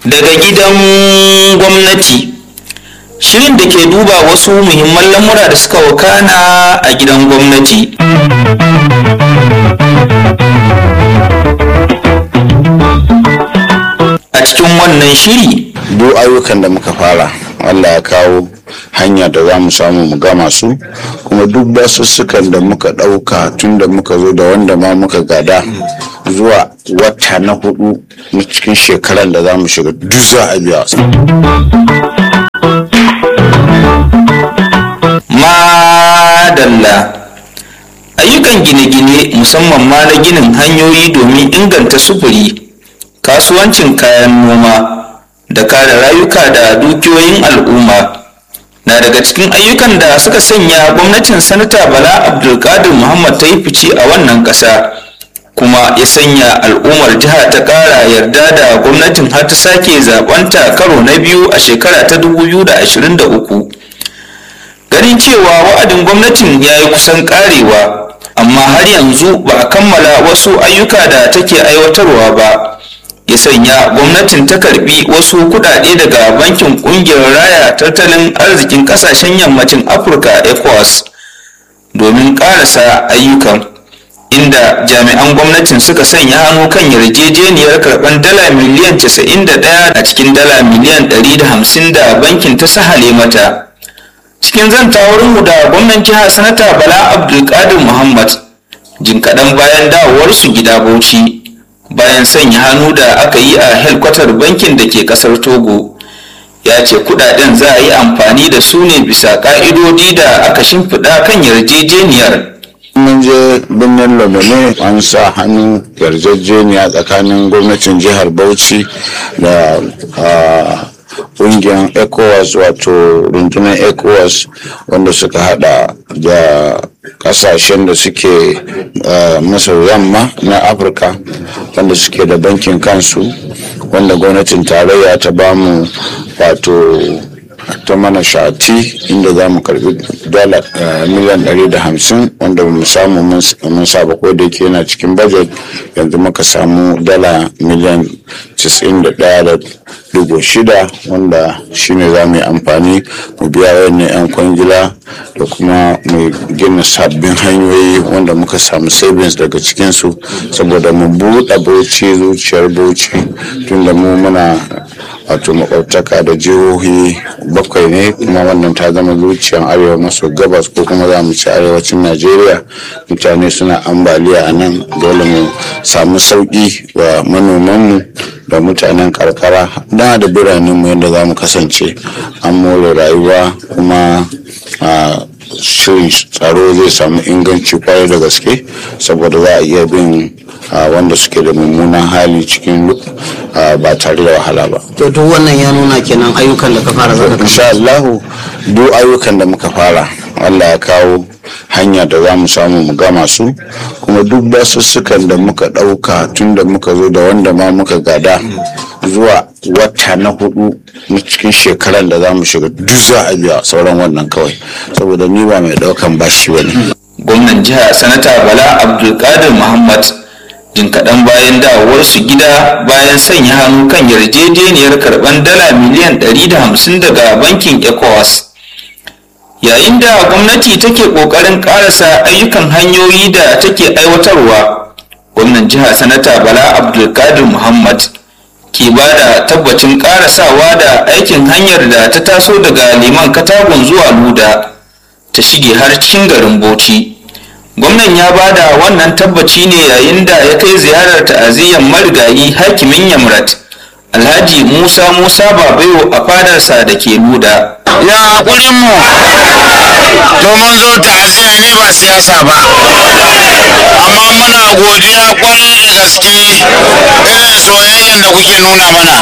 Daga gidan gwamnati, shirin da ke duba wasu muhimman lamura da suka wakana a gidan gwamnati. A cikin wannan shiri, duk ayyukan da muka fara Allah ya kawo hanya da za mu samu mu gama su, kuma duk basussukan da muka ɗauka tun da muka zo da wanda ma muka gada zuwa wata na 4 na cikin shekaran da za mu shiga duk za a biya. Madalla, ayyukan gine-gine musamman ma na ginin hanyoyi domin inganta sufuri, kasuwancin kayan noma da kare rayuka da dukiyoyin al'umma na daga cikin ayyukan da suka sanya gwamnatin sanata Bala Abdulkadir Muhammad ta yi fice a wannan ƙasa, kuma ya sanya al'ummar jiha ta ƙara yarda da gwamnatin har ta sake zaɓenta karo na biyu a shekara ta 2023. Ganin cewa wa'adin gwamnatin ya yi kusan ƙarewa, amma har yanzu ba a kammala wasu ayyuka da take aiwatarwa ba, ya sanya gwamnatin ta karbi wasu kudade daga bankin kungiyar raya tattalin arzikin kasashen yammacin Afirka ECOWAS domin karasa ayyukan, inda jami'an gwamnatin suka sanya hannu kan yarjejeniyar karban dala miliyan 91 a cikin dala miliyan 150 da bankin ta sahale mata. Cikin zantawarinmu da gwamnan jiha sanata Bala Abdulkadir Muhammad jin kaɗan bayan dawowarsu gida Bauchi, bayan sanya hannu da aka yi a helkwatar bankin da ke kasar Togo, ya ce kudaden za a yi amfani da su ne bisa ka'idodi da aka shimfiɗa kan yarjejeniyar. Mun je birnin Lomene an sa hannu yarjejeniya tsakanin gwamnatin jihar Bauchi da ƙungiyar ECOWAS, wato rundunar ECOWAS, wanda suka hada da kasashen da suke maso yamma na Afirka, wanda suke da bankin kansu, wanda gwamnatin tarayya ta bamu wato ta mana shati inda za mu karbi dala miliyan 150, wanda mu samu mun saba ko da yake yana cikin budget. Yanzu muka samu dala miliyan 91.6, wanda shine za mu yi amfani mu biya wayannan 'yan kwangila da kuma mu gina sabbin hanyoyi wanda muka samu savings daga cikinsu, saboda mu buɗe Bauchi, zuciyar Bauchi, tunda mu muna wato makwabtaka da jihohi 7 ne, kuma wannan ta zama zuciyar arewa maso gabas ko kuma za mu ci arewacin Najeriya. Mutane suna ambaliya a nan, dole mu samu sauƙi wa manomanmu da mutanen karkara da biranenmu yadda za mu kasance an more rayuwa, kuma shirin tsaro zai samu inganci kwarai da gaske, saboda za a iya bin wanda suke da mummunan hali cikin ba tare da wahala ba. To duk wannan ya nuna kenan ayyukan da ka fara zaka insha Allah duk ayyukan da muka fara Allah ya kawo hanya da za mu samu mu gama su, kuma duk basussukan da muka ɗauka tun da muka zo da wanda ma muka gada zuwa wata na 4 na cikin shekaran da za mu shiga duk za a biya sauran wannan kawai, saboda ni ba mai ɗaukan bashi ba ne. Gwamnan jiha sanata Bala Abdulkadir Muhammad jin kaɗan bayan dawowarsu gida bayan sanya hannu kan yarjejeniyar karɓar dala miliyan 150 daga bankin ECOWAS. Yayin da gwamnati take ƙoƙarin ƙarasa ayyukan hanyoyi da take aiwatarwa, gwamnan jiha sanata Bala Abdulkadir Muhammad ke ba da tabbacin ƙarasawa da aikin hanyar da ta taso daga Liman Katagun zuwa Luda ta shige har cikin garin Bauchi. Gwamnan ya ba da wannan tabbaci ne yayin da ya kai ziyarar ta'aziyyar marigayi hakimin Yamrat Alhaji Musa Babayo a fadarsa da ke Luda. Ya haƙurin mu domin zo ta'aziyya ne ba siyasa ba, amma muna godiya kwarai da gaske irin soyayyen da kuke nuna mana.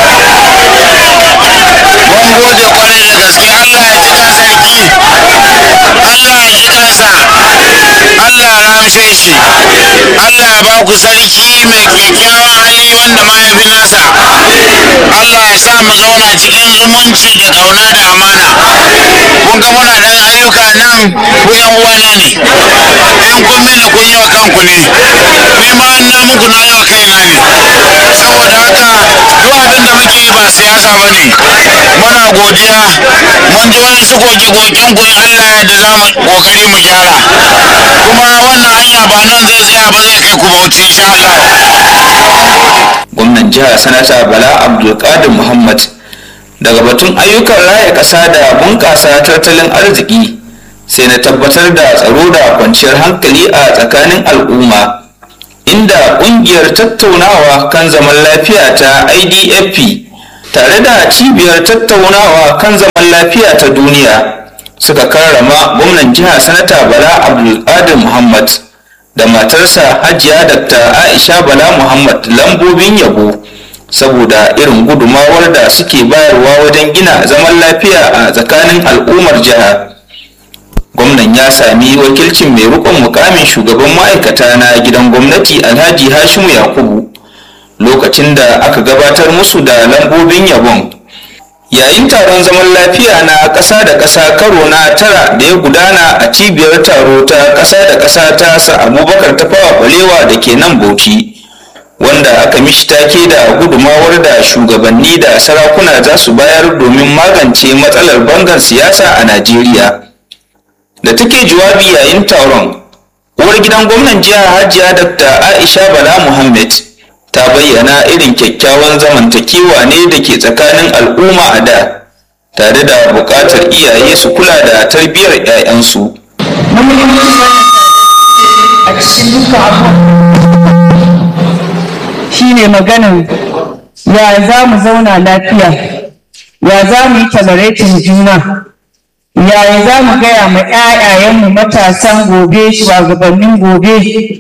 Mun gode kwarai da gaske. Allah ya ji kan sarki, Allah ya ji kansa, Allah ya ramshe shi, Allah ya ba ku sarki mai kyakkyawan hali wanda ma ya fi nasa. Allah ya sa mu zauna cikin zumunci da ƙauna da amana. kun ga muna dan ayyuka nan ku yan uwana ne in kun mini kun yi wa kanku ne ni ma na muku na yi wa kaina ne saboda haka duk abin da muke yi ba siyasa ba ne muna godiya mun ji wani su koke-koken ku in Allah ya da za mu kokari mu gyara kuma wannan hanya ba nan zai tsaya ba zai kai ku Bauchi insha Allah. Gwamnan jihar Sanata Bala Abdulkadir Muhammad daga batun ayyukan raya ƙasa da bunƙasa tattalin arziki sai na tabbatar da tsaro da kwanciyar hankali a tsakanin al'umma, inda ƙungiyar tattaunawa kan zaman lafiya ta IDFP tare da cibiyar tattaunawa kan zaman lafiya ta duniya suka karrama gwamnan jihar Sanata Bala Abdulkadir Muhammad da matarsa Hajiya Dr. Aisha Bala Muhammad lambobin yabo saboda irin gudumawar da suke bayarwa wajen gina zaman lafiya a tsakanin al'ummar jiha. Gwamnan ya sami wakilcin mai rikon mukamin shugaban ma'aikata na gidan gwamnati Alhaji Hashimu Yakubu lokacin da aka gabatar musu da lambobin yabon yayin taron zaman lafiya na ƙasa da ƙasa karo na 9 da ya gudana a cibiyar taro ta ƙasa da ƙasa ta Sir Abubakar Tafawa Balewa da ke nan Bauchi, wanda aka mishi take da gudumawar da shugabanni da sarakuna za su bayar domin magance matsalar bangar siyasa a Najeriya. Da take jawabi yayin taron, uwar gidan gwamnan jihar Hajiya Dr. Aisha Bala Muhammad ta bayyana irin kyakkyawan zamantakewa ne da ke tsakanin al'umma a da, tare da buƙatar iyaye su kula da tarbiyyar 'ya'yansu. A cikin duka shi ne maganin ya za mu zauna lafiya, ya za mu yi tolerating juna, ya za mu gaya ma 'ya'yayenmu matasan gobe, shugabannin gobe,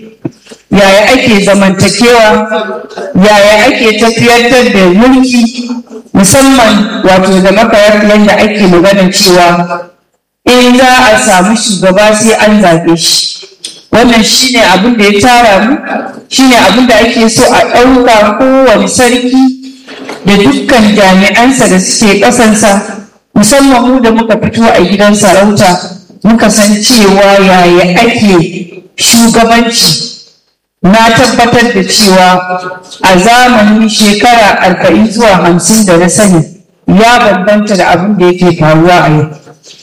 yaya ake zamantakewa, yaya ake tafiyar da mulki, musamman wato da makayar yadda ake maganar cewa in za a samu shugaba sai an zaɓe shi. Wannan shi ne abin da ya tara mu, shi ne abin da ake so a ɗauka kowane sarki da dukkan jami'ansa da suke ƙasansa, musamman mu da muka fito a gidan sarauta muka san cewa yaya ake shugabanci. Na tabbatar da cewa a zamanin shekara 40 zuwa 50 da na sani ya bambanta da abin da yake faruwa a yau.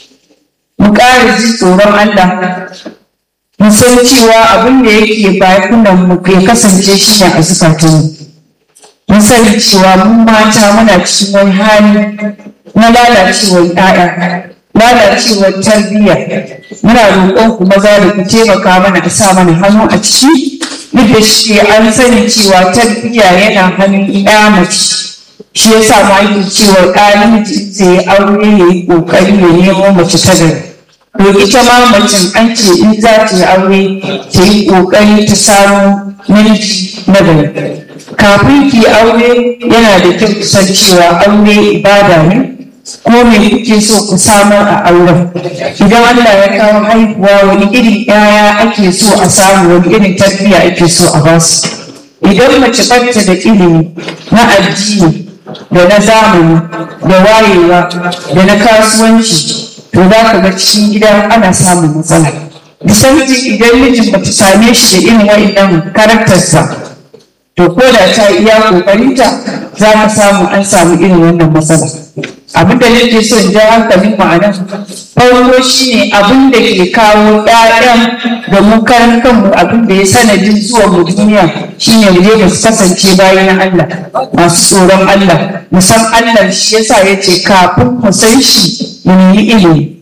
Mu ƙara ji tsoron Allah, mu san cewa abin da yake bakunan mu ya kasance shi ne a zukatanmu. Mun sani cewa mun mata muna cikin wani hali na lalacewar ɗaya, lalacewar tarbiyya. Muna roƙon ku maza da ku taimaka mana a sa mana hannu a ciki. Duk da shi an sani cewa tarbiyya yana hannun ya mace, shi yasa ma yake cewa ɗalibin zai aure ya yi ƙoƙari ya nemo mace ta gari. To ita ma macen an ce in za ta yi aure ta yi ƙoƙari ta samu namiji na gari. Kafin ki aure yana da kyau kusan cewa aure ibada ne, ko me kuke so ku samar a auren. Idan Allah ya kawo haihuwa wani irin ƴaƴa ake so a samu, wani irin tarbiyya ake so a basu. Idan mace bata da ilimi na addini da na zamani da wayewa da na kasuwanci, to za ka ga cikin gida ana samun matsala. Misalci idan mijin bata same shi da irin wa'innan karaktarsa, to ko da ta iya kokarinta za ka samu an samu irin wannan matsala. Abin da nake so in ja hankalin mu a nan, farko shine abin da ke kawo ɗayan da mu karan kanmu, abin da ya sanadin zuwa mu duniya shine mu je mu kasance bayan Allah, masu tsoron Allah, mu san Allah. Shi yasa yace kafin mu san shi mu yi ilimi.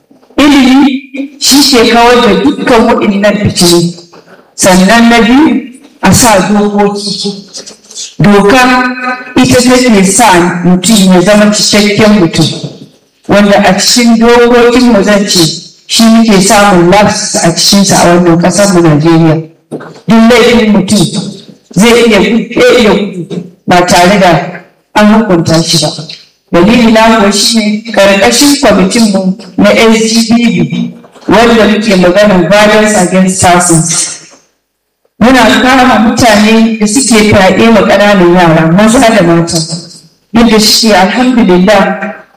Ilimi shi ke kawar da dukkan waɗannan fitini. Sannan na biyu, a sa dokoki. Doka ita take sa mutum ya zama cikakken mutum, wanda a cikin dokokin mu zan ce shi muke samun laps a cikinsa a wannan ƙasar mu Najeriya. Duk laifin mutum zai iya gudu ba tare da an hukunta shi ba. Dalili na kuwa shi ne ƙarƙashin kwamitin mu na SGBB wanda muke maganar violence against persons. Muna kama mutane da suke fyaɗe wa ƙananan yara maza da mata. Duk da shi alhamdulillah cikin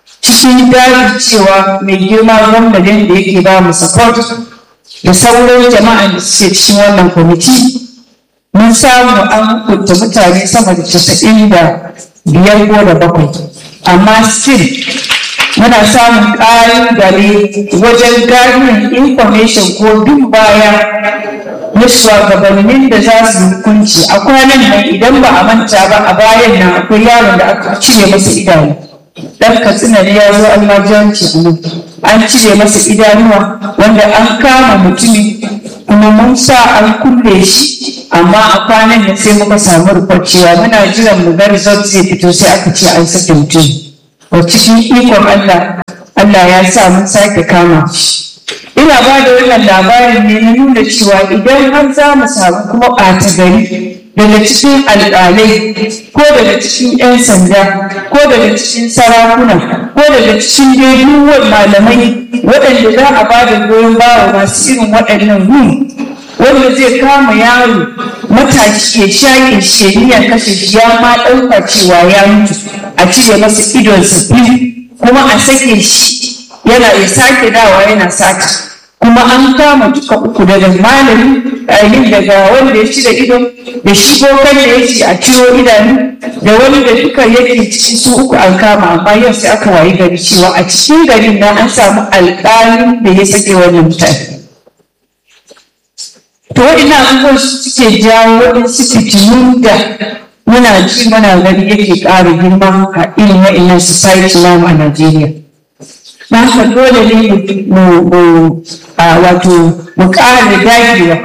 cikin cewa mai girma gwamnatin da yake ba mu support da sauran jama'a da suke cikin wannan kwamiti mun samu an hukunta mutane sama da 95 ko da 7 amma still muna samun ƙalubale wajen gano information ko bin baya na shugabannin da za su hukunci. A kwanan nan idan ba a manta ba a bayan nan akwai yaron da aka cire masa idanu, dan Katsina ne ya zo almajiranci an cire masa idanuwa wanda an kama mutumi kuma mun sa an kulle shi, amma a kwanan nan sai muka samu report cewa muna jiran mu ga result zai fito sai aka ce an sake mutum. Cikin ikon Allah ya sa mun sake kama shi. Ina ba da wannan labarin ne na nuna cewa idan har za mu samu kuma ɓata gari daga cikin alƙalai ko daga cikin 'yan sanda ko daga cikin sarakuna ko daga cikin daiduwar malamai waɗanda za a ba da goyon bawa masu irin waɗannan wanda zai kama yaro matashi ya shaƙe shari'a kashe shi ya ma ɗauka cewa ya mutu a cire masa idonsa biyu kuma a sake shi yana ya sake dawa yana sata, kuma an kama duka uku daga malami ɗalibin daga wanda ya cire idon da shi bokan da ya ce a ciro idanu da wani da duka yake cikin su uku an kama, amma yau sai aka wayi gari cewa a cikin garin na an samu alƙalin da ya sake wannan mutane. To ina abubuwan suke jawo waɗansu fitilun da muna ji muna gani yake ƙara girma a irin wa'innan society namu a Najeriya. Na haka dole ne mu ƙara dagewa.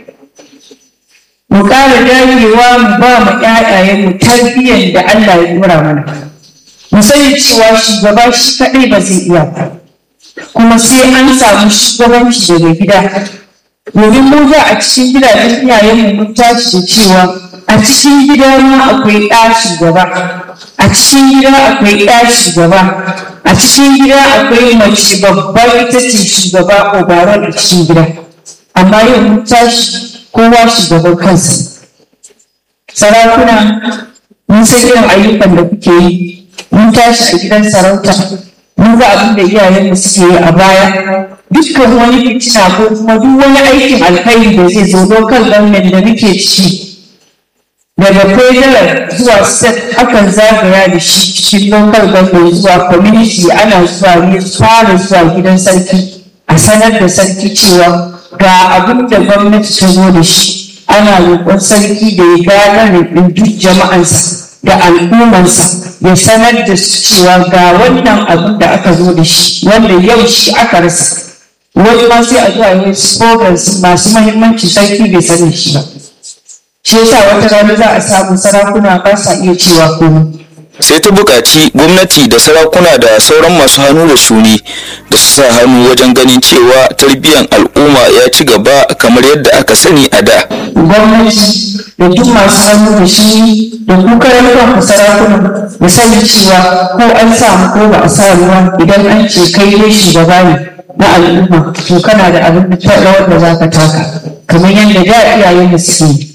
Mu ƙara dagewa mu ba mu ƴaƴayenmu tarbiyyar da Allah ya dora mana. Mu sani cewa shugaba shi kaɗai ba zai iya ba. Kuma sai an samu shugabanci daga gida. Domin mu da a cikin gidajen iyayenmu mun tashi da cewa a cikin gida ma akwai ɗa shugaba, a cikin gida akwai ɗa shugaba, a cikin gida akwai mace babbar ita ce shugaba obaron a cikin gida. Amma yau mun tashi kowa shugaban kansa. Sarakuna mun san irin ayyukan da kuke yi, mun tashi a gidan sarauta, mun ga abin da iyayenmu suke yi a baya. Dukkan wani fitina ko kuma duk wani aikin alkhairi da zai zo local government da muke ci daga federal zuwa state akan zagaya da shi cikin local government zuwa community ana zuwa ne fara zuwa gidan sarki a sanar da sarki cewa ga abin da gwamnati ta zo da shi, ana roƙon sarki da ya gane da duk jama'ansa da al'ummarsa ya sanar da su cewa ga wannan abin da aka zo da shi wanda yau shi aka rasa. Wani ma sai a zuwa yi slogans masu mahimmanci sarki bai sani shi ba. Shi yasa wata rana za a samu sarakuna ba sa iya cewa komai. Sai ta buƙaci gwamnati da sarakuna da sauran masu hannu da shuni da su sa hannu wajen ganin cewa tarbiyyar al'umma ya ci gaba kamar yadda aka sani a da. Gwamnati da duk masu hannu da shuni da kukarar kanku sarakuna mu sani cewa ko an samu ko ba a samu ba idan an ce kai ne shugaba ne na al'umma to kana da abin da rawar da za ka taka kamar yadda da iyayen da suke yi.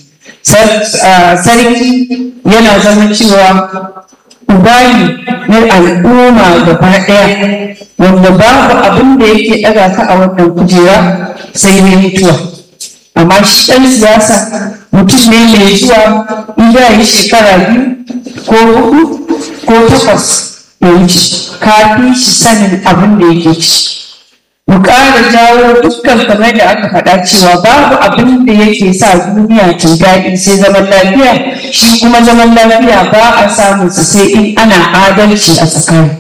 Sarki yana zama cewa ubani na al'umma gaba ɗaya wanda babu abin da yake ɗaga ka a wannan kujera sai ne mutuwa. Amma shi ɗan siyasa mutum ne mai zuwa in ya yi shekara 2 ko 4 ko 8 ya wuce ka fi shi sanin abin da yake ci. Mu ƙara jawo dukkan kamar da aka faɗa cewa babu abin da yake sa duniya ta daɗi sai zaman lafiya, shi kuma zaman lafiya ba a samun su sai in ana adalci a tsakani.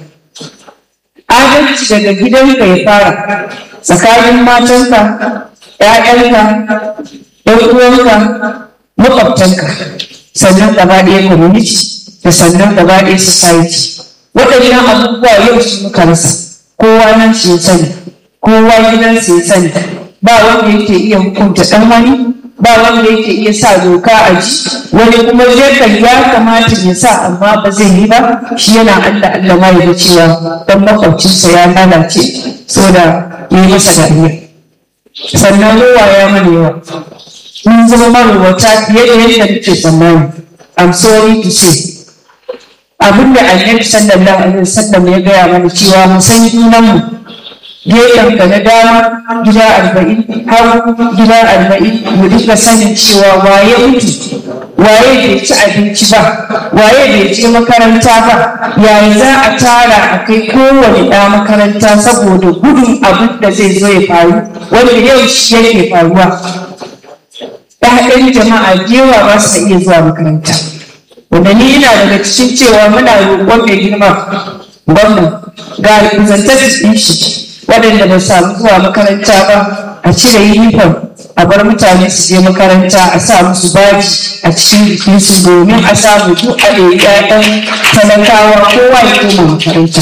Adalci daga gidanka ya fara, tsakanin matanka, ‘ya'yanka, ‘yan uwanka, maƙwabtanka, sannan gaba ɗaya community da sannan gaba ɗaya society. Waɗannan abubuwa yau su muka rasa, kowa nan shi ya sani. Kowa gidansa ya sani, ba wanda yake iya hukunta ɗan wani, ba wanda yake iya sa doka a ji, wani kuma jekan ya kamata ya sa amma ba zai yi ba, shi yana Allah ma ya cewa ɗan makwabcinsa ya lalace saboda ya yi masa dariya. Sannan ruwa ya mana yawa, mun zama marowata fiye da yadda muke tsammani. I'm sorry to say. abinda annabi sallallahu alaihi wasallam ya gaya mana cewa mu san junanmu. Gefen ka na dama gida 40, hagu gida 40, mu duka sanin cewa waye mutu, waye bai ci abinci ba, waye bai je makaranta ba, yayin za a tara a kai kowane ɗa makaranta saboda gudun abin da zai zo ya faru wanda yau shi yake faruwa. ‘Ya'yan jama'a jewa ba su iya zuwa makaranta, wanda ni ina daga cikin cewa muna roƙon mai girma gwamnan ga representatives ɗin shi waɗanda ba samu zuwa makaranta ba a cire uniform a bar mutane su je makaranta a sa musu baji a cikin jikinsu domin a samu duk a ɗaya ‘ya'yan talakawa kowa ya koma makaranta.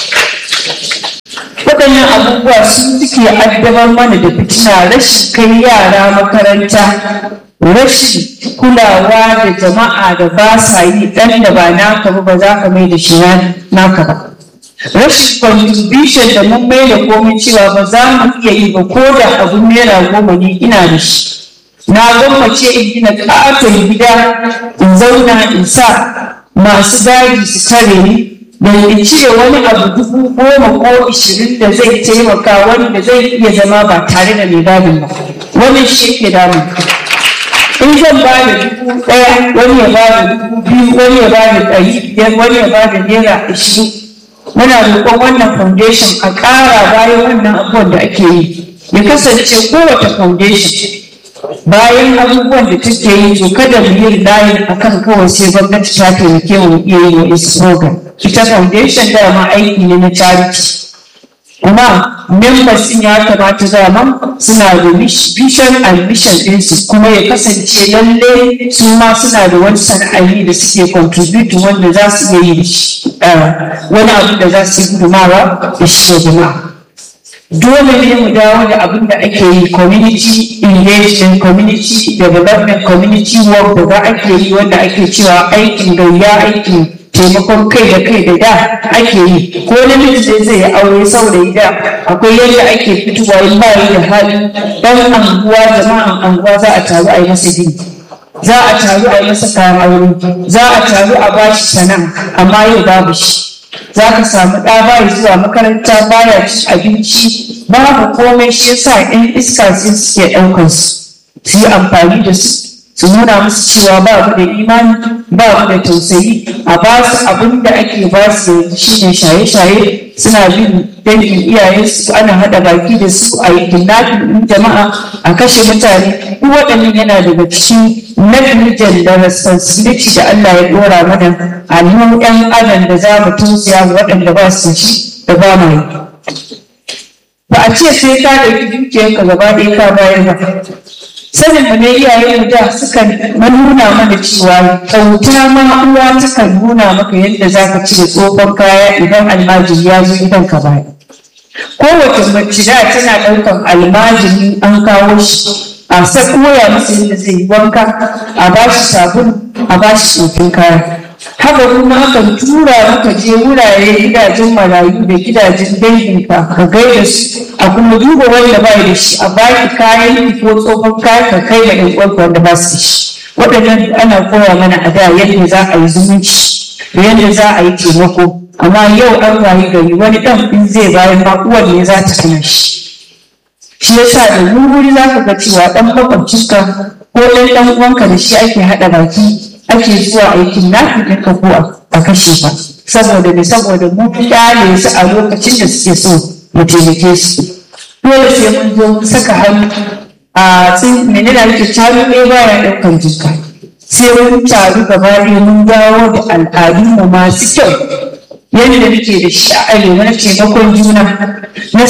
Waɗannan abubuwa sun suke addabar mana da fitina, rashin kai yara makaranta, rashin kulawa da jama'a da ba sa yi, ɗan da ba naka ba za ka mai da shi naka ba. Rashin contribution da mun mai da komai cewa ba za mu iya yi ba ko da abun naira 10 ne ina da shi. Na gwammace in gina ƙaton gida in zauna in sa masu gadi su tare ni da in cire wani abu 10,000 ko 20 da zai taimaka wanda zai iya zama ba tare da mai gadin ba. Wannan shi yake damun. In zan ba da 1,000 wani ya ba da 2,000 wani ya ba da 500 wani ya ba da naira 20. Muna roƙon wannan foundation a ƙara bayan wannan abubuwan da ake yi. Ya kasance kowace foundation bayan abubuwan da take yi to kada mu yi layin akan kawai sai gwamnati ta taimake mu iya yi wa isi program. Ita foundation dama aiki ne na charity, kuma members din ya kamata dama suna da vision and mission ɗinsu, kuma ya kasance lalle su ma suna da wani sana'ayi da suke contribute wanda za su iya yi da shi wani abu da za su yi gudumawa da shi da jama'a. Dole ne mu dawo da abin da ake yi community engagement, community development, community work da za ake yi wanda ake cewa aikin gayya, aikin taimakon kai da da ake yi. Ko namiji zai yi aure saurayi da akwai yadda ake fitowa in ba yi da hali dan anguwa, jama'an anguwa za a taru a yi masa gini, za a taru a yi masa kayan aure, za a taru a bashi sana'a, amma yau babu shi. Za ka samu ɗa baya zuwa makaranta, baya cin abinci, babu komai. Shi yasa ɗan iska sun suke ɗaukar su yi amfani da su nuna musu cewa ba mu da imani, ba mu da tausayi, a ba su abin da ake ba su yanzu shi ne shaye-shaye. Suna bin dangin iyayensu, ana haɗa baki da su a yi kidnapping ɗin jama'a, a kashe mutane. Duk waɗannan yana daga cikin negligence da responsibility da Allah ya ɗora mana a mu ‘yan adam da za mu tausaya wa waɗanda ba su ci da ba mu yi. Ba a ce sai ka ɗauki dukiyarka gaba ɗaya ka bayar ba. Sanin mu ne iyayen mu da suka nuna mana cewa kyauta ma uwa takan nuna maka yadda za ka cire tsohon kaya idan almajiri ya zo gidan ka baya. Kowace mace da tana ɗaukan almajiri an kawo shi a koya masa yadda zai yi wanka, a ba shi sabulu, a ba shi tsofin kaya. Haka kuma akan tura maka je wurare gidajen marayu da gidajen danginka ka gaida su, a kuma duba wanda ba da shi a baki kayan ko tsohon kaya ka kai da ɗan uwanka wanda ba su shi. Waɗannan ana koya mana a da yadda za a yi zumunci da yadda za a yi taimako, amma yau an wayi gari wani ɗan in zai bayan ma uwar ne za ta hana shi. Shi yasa da wuri za ka ga cewa ɗan makwabcinka ko ɗan uwanka da shi ake haɗa baki ake zuwa aikin nafi ɗinka ko a kashe ba, saboda mu kyale su a lokacin da suke so mu taimake su. Dole sai mun zo mun saka hannu a menene ake taru ɗaya baya ɗaukan jika, sai mun taru gaba ɗaya mun dawo da al'adunmu masu kyau yadda muke da shi a arewa na taimakon juna, na